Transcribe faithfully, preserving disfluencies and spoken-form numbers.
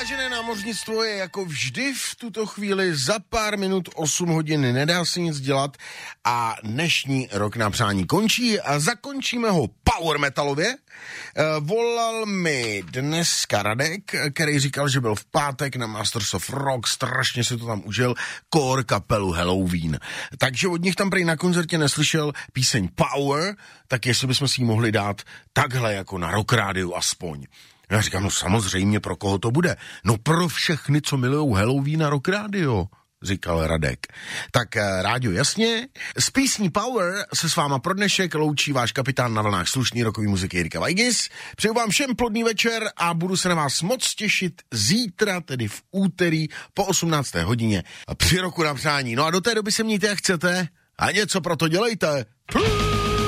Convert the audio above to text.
Vážené námořnictvo je jako vždy v tuto chvíli za pár minut osm hodin, nedá se nic dělat a dnešní rok na přání končí a zakončíme ho power metalově. E, volal mi dneska Radek, který říkal, že byl v pátek na Masters of Rock, strašně si to tam užil, core kapelu Halloween. Takže od nich tam prý na koncertě neslyšel píseň Power, tak jestli bychom si ji mohli dát takhle jako na Rock rádiu aspoň. Já říkám, no samozřejmě, pro koho to bude? No pro všechny, co milujou Halloween a Rock Radio, říkal Radek. Tak rádio jasně. S písní Power se s váma pro dnešek loučí váš kapitán na vlnách slušný rokový muziky Jirka Vajgis. Přeju vám všem plodný večer a budu se na vás moc těšit zítra, tedy v úterý po osmnácté hodině při Roku na přání. No a do té doby se mějte jak chcete a něco pro to dělejte. Puh!